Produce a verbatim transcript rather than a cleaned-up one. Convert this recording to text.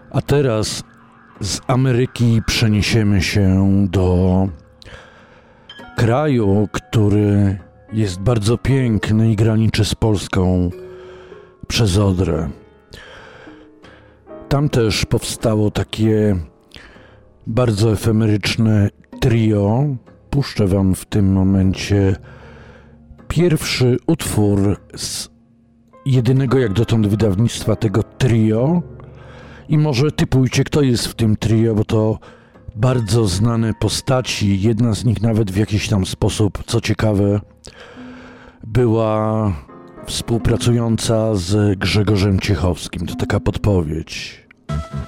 A teraz z Ameryki przeniesiemy się do kraju, który jest bardzo piękny i graniczy z Polską przez Odrę. Tam też powstało takie bardzo efemeryczne trio. Puszczę wam w tym momencie pierwszy utwór z jedynego jak dotąd wydawnictwa tego trio. I może typujcie, kto jest w tym trio, bo to bardzo znane postaci. Jedna z nich nawet w jakiś tam sposób, co ciekawe, była współpracująca z Grzegorzem Ciechowskim. To taka podpowiedź.